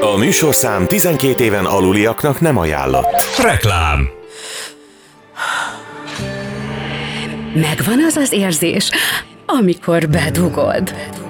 A műsorszám 12 éven aluliaknak nem ajánlott. Reklám. Megvan az az érzés, amikor bedugod.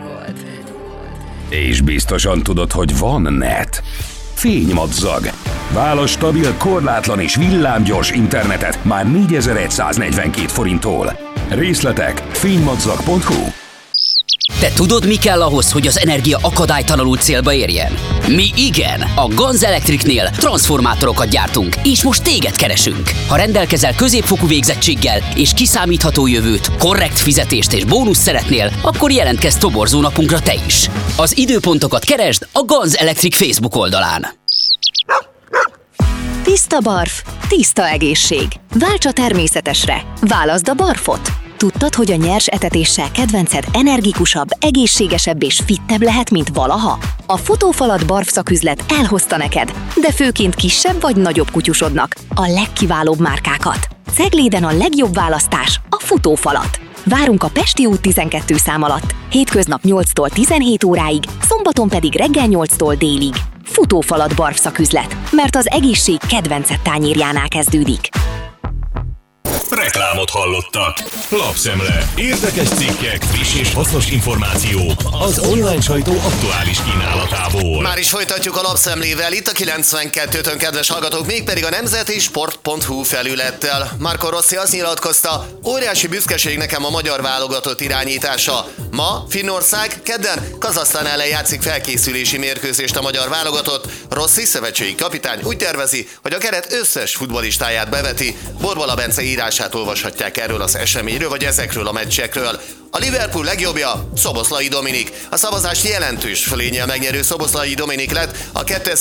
És biztosan tudod, hogy van net. Fénymadzag. Válasz stabil, korlátlan és villámgyors internetet már 4142 forinttól. Részletek fénymadzag.hu. Te tudod, mi kell ahhoz, hogy az energia akadálytalanul célba érjen? Mi igen! A Ganz Electricnél transformátorokat gyártunk, és most téged keresünk. Ha rendelkezel középfokú végzettséggel és kiszámítható jövőt, korrekt fizetést és bónusz szeretnél, akkor jelentkezz toborzónapunkra te is. Az időpontokat keresd a Ganz Electric Facebook oldalán. Tiszta barf, tiszta egészség. Válts a természetesre. Válaszd a barfot. Tudtad, hogy a nyers etetéssel kedvenced energikusabb, egészségesebb és fittebb lehet, mint valaha? A Futófalat barfszaküzlet elhozta neked, de főként kisebb vagy nagyobb kutyusodnak a legkiválóbb márkákat. Cegléden a legjobb választás a Futófalat. Várunk a Pesti út 12 szám alatt, hétköznap 8-tól 17 óráig, szombaton pedig reggel 8-tól délig. Futófalat barfszaküzlet, mert az egészség kedvenced tányérjánál kezdődik. Reklámot hallottak. Lapszemle. Érdekes cikkek, friss és hasznos információk az online sajtó aktuális kínálatából. Már is folytatjuk a lapszemlével itt a 92-tön, kedves hallgatók, mégpedig a nemzetisport.hu felülettel. Marco Rossi azt nyilatkozta, óriási büszkeség nekem a magyar válogatott irányítása. Ma Finnország, kedden Kazahsztán ellen játszik felkészülési mérkőzést a magyar válogatott. Rossi szövetségi kapitány úgy tervezi, hogy a keret összes futballistáját beveti. Borbala Bence írását olvashatják erről az eseményről, vagy ezekről a meccsekről. A Liverpool legjobbja Szoboszlai Dominik. A szavazást jelentős fölénnyel megnyerő Szoboszlai Dominik lett a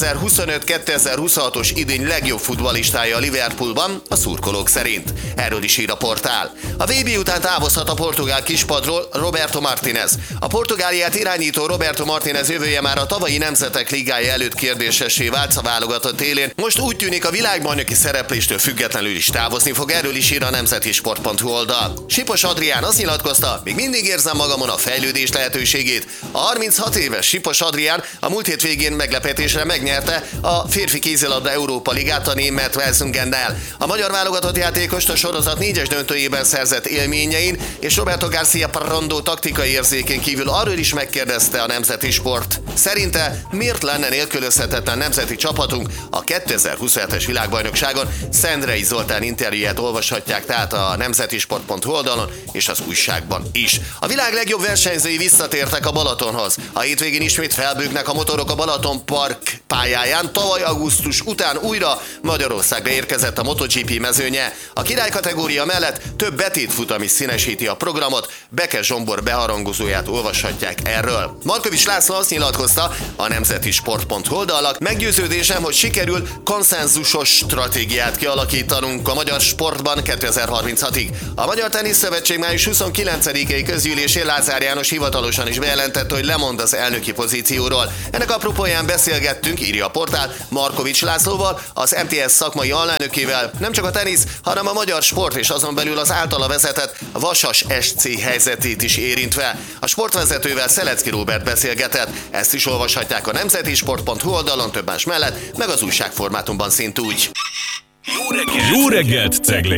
2025-2026-os idény legjobb futballistája a Liverpoolban, a szurkolók szerint. Erről is ír a portál. A VB után távozhat a portugál kispadról Roberto Martínez. A Portugáliát irányító Roberto Martínez jövője már a tavalyi Nemzetek Ligája előtt kérdésessé vált a válogatott élén. Most úgy tűnik, a világbajnoki szerepléstől függetlenül is távozni fog, erről is ír a nemzetisport.hu oldal. Sipos Adrián azt nyilatkozta, még mindig érzem magamon a fejlődés lehetőségét. A 36 éves Sipos Adrián a múlt hét végén meglepetésre megnyerte a férfi kézilabda Európa Ligát a német Velsungennel. A magyar válogatott játékost a sorozat 4-es döntőjében szerzett élményein és Roberto García Parrando taktikai érzékén kívül arról is megkérdezte a Nemzeti Sport. Szerinte miért lenne nélkülözhetetlen nemzeti csapatunk a 2027-es világbajnokságon? Szendrei Zoltán interjúját olvashatják tehát a nemzetisport.hu oldalon és az újságban is. A világ legjobb versenyzői visszatértek a Balatonhoz. A hétvégén ismét felbőgnek a motorok a Balaton Park pályáján. Tavaly augusztus után újra Magyarországra érkezett a MotoGP mezőnye. A király kategória mellett több betétfutam is színesíti a programot. Beke Zsombor beharangozóját olvashatják erről. Markovics László azt nyilatkozta a nemzetisport.hu oldalak: meggyőződésem, hogy sikerül konszenzusos stratégiát kialakítanunk a magyar sportban 2036-ig. A Magyar Teniszszövetség május 29-i közgyűlésén Lázár János hivatalosan is bejelentette, hogy lemond az elnöki pozícióról. Ennek apropóján beszélgettünk, írja a portál, Markovics Lászlóval, az MTS szakmai alelnökével, nem csak a tenisz, hanem a magyar sport és azon belül az általa vezetett Vasas SC helyzetét is érintve. A sportvezetővel Szelecki Róbert beszélgetett, ezt is olvashatják a nemzetisport.hu oldalon több más mellett, meg az újságformátumban szintúgy. Jó reggelt, Ceglé!